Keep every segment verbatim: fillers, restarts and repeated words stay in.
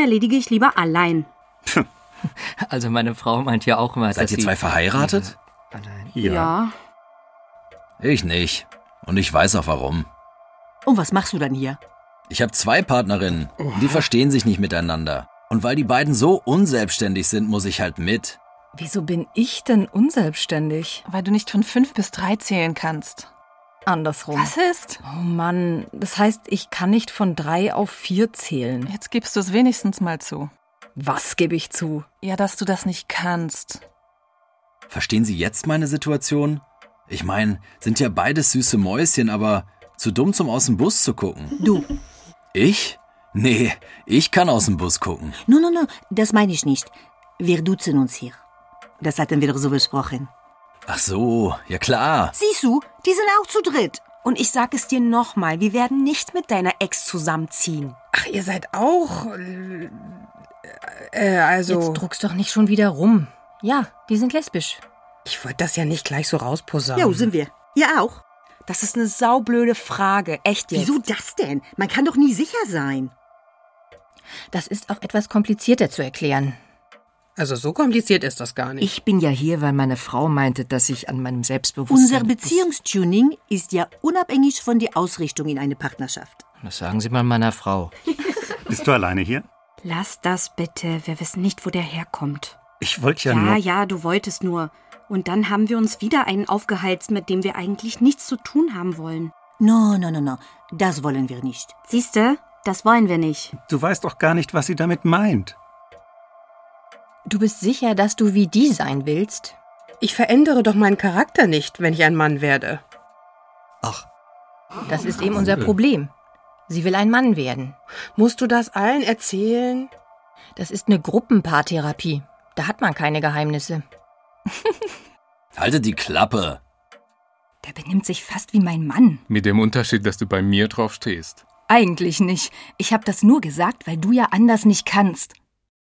erledige ich lieber allein. Also meine Frau meint ja auch immer, Seid dass ihr sie... zwei verheiratet? Allein. Ja. Ja. Ich nicht. Und ich weiß auch warum. Und was machst du dann hier? Ich habe zwei Partnerinnen. Und die verstehen sich nicht miteinander. Und weil die beiden so unselbstständig sind, muss ich halt mit. Wieso bin ich denn unselbstständig? Weil du nicht von fünf bis drei zählen kannst. Andersrum. Was ist? Oh Mann, das heißt, ich kann nicht von drei auf vier zählen. Jetzt gibst du es wenigstens mal zu. Was gebe ich zu? Ja, dass du das nicht kannst. Verstehen Sie jetzt meine Situation? Ich meine, sind ja beides süße Mäuschen, aber zu dumm, zum aus dem Bus zu gucken. Du. Ich? Nee, ich kann aus dem Bus gucken. No, no, no, das meine ich nicht. Wir duzen uns hier. Das hatten wir doch so besprochen. Ach so, ja klar. Siehst du, die sind auch zu dritt. Und ich sag es dir nochmal, wir werden nicht mit deiner Ex zusammenziehen. Ach, ihr seid auch... Äh, also... Jetzt druckst doch nicht schon wieder rum. Ja, die sind lesbisch. Ich wollte das ja nicht gleich so rausposaunen. Jo, sind wir. Ihr auch. Das ist eine saublöde Frage, echt jetzt. Wieso das denn? Man kann doch nie sicher sein. Das ist auch etwas komplizierter zu erklären. Also so kompliziert ist das gar nicht. Ich bin ja hier, weil meine Frau meinte, dass ich an meinem Selbstbewusstsein... Unser Beziehungstuning ist ja unabhängig von der Ausrichtung in eine Partnerschaft. Das sagen Sie mal meiner Frau. Bist du alleine hier? Lass das bitte. Wir wissen nicht, wo der herkommt. Ich wollte ja, Ja, nur... ja, du wolltest nur. Und dann haben wir uns wieder einen aufgeheizt, mit dem wir eigentlich nichts zu tun haben wollen. No, no, no, no. Das wollen wir nicht. Siehste, das wollen wir nicht. Du weißt doch gar nicht, was sie damit meint. Du bist sicher, dass du wie die sein willst? Ich verändere doch meinen Charakter nicht, wenn ich ein Mann werde. Ach. Das ist eben unser Problem. Sie will ein Mann werden. Musst du das allen erzählen? Das ist eine Gruppenpaartherapie. Da hat man keine Geheimnisse. Haltet die Klappe. Der benimmt sich fast wie mein Mann. Mit dem Unterschied, dass du bei mir drauf stehst. Eigentlich nicht. Ich habe das nur gesagt, weil du ja anders nicht kannst.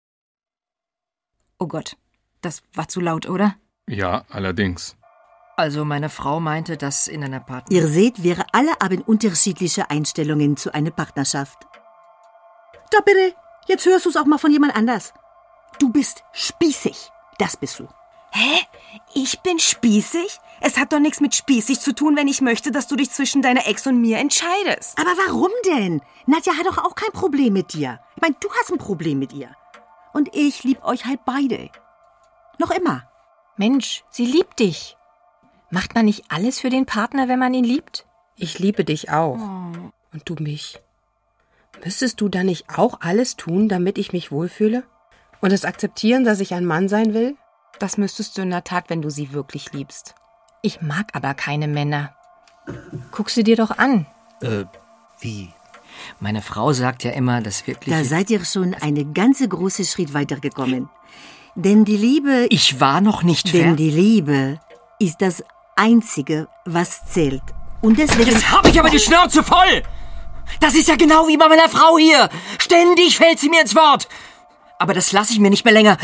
Oh Gott, das war zu laut, oder? Ja, allerdings. Also meine Frau meinte, dass in einer Partnerschaft... Ihr seht, wir alle haben unterschiedliche Einstellungen zu einer Partnerschaft. Da bitte, jetzt hörst du es auch mal von jemand anders. Du bist spießig, das bist du. Hä? Ich bin spießig? Es hat doch nichts mit spießig zu tun, wenn ich möchte, dass du dich zwischen deiner Ex und mir entscheidest. Aber warum denn? Nadja hat doch auch kein Problem mit dir. Ich meine, du hast ein Problem mit ihr. Und ich lieb euch halt beide. Noch immer. Mensch, sie liebt dich. Macht man nicht alles für den Partner, wenn man ihn liebt? Ich liebe dich auch. Oh. Und du mich. Müsstest du dann nicht auch alles tun, damit ich mich wohlfühle? Und es akzeptieren, dass ich ein Mann sein will? Das müsstest du in der Tat, wenn du sie wirklich liebst. Ich mag aber keine Männer. Guck sie dir doch an. Äh, wie? Meine Frau sagt ja immer, dass wirklich... Da seid ihr schon eine ganze große Schritt weitergekommen. Denn die Liebe... Ich war noch nicht Denn fertig. die Liebe ist das Einzige, was zählt. Und deswegen... Jetzt hab ich aber die Schnauze voll! Das ist ja genau wie bei meiner Frau hier. Ständig fällt sie mir ins Wort. Aber das lasse ich mir nicht mehr länger.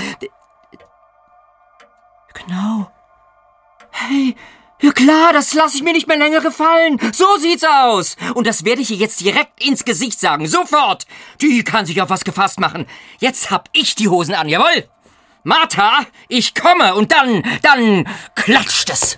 Genau. Hey, ja klar, das lasse ich mir nicht mehr länger gefallen. So sieht's aus. Und das werde ich ihr jetzt direkt ins Gesicht sagen. Sofort. Die kann sich auf was gefasst machen. Jetzt hab ich die Hosen an, jawohl. Martha, ich komme und dann, dann klatscht es.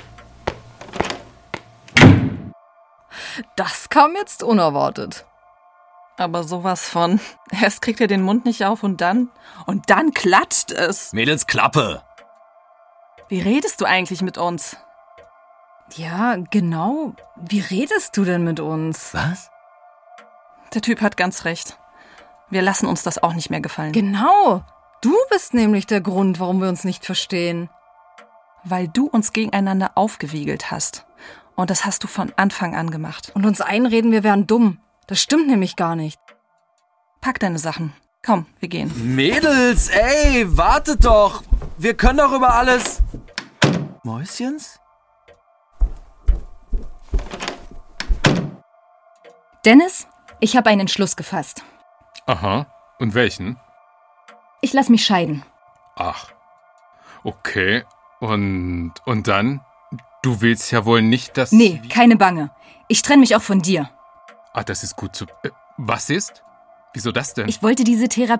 Das kam jetzt unerwartet. Aber sowas von, erst kriegt er den Mund nicht auf und dann, und dann klatscht es. Mädels, Klappe. Wie redest du eigentlich mit uns? Ja, genau. Wie redest du denn mit uns? Was? Der Typ hat ganz recht. Wir lassen uns das auch nicht mehr gefallen. Genau. Du bist nämlich der Grund, warum wir uns nicht verstehen. Weil du uns gegeneinander aufgewiegelt hast. Und das hast du von Anfang an gemacht. Und uns einreden, wir wären dumm. Das stimmt nämlich gar nicht. Pack deine Sachen. Komm, wir gehen. Mädels, ey, wartet doch. Wir können doch über alles... Mäuschens? Dennis, ich habe einen Entschluss gefasst. Aha. Und welchen? Ich lass mich scheiden. Ach. Okay. Und, und dann? Du willst ja wohl nicht, dass... Nee, keine Bange. Ich trenne mich auch von dir. Ah, das ist gut zu... Äh, was ist? Wieso das denn? Ich wollte diese Therapie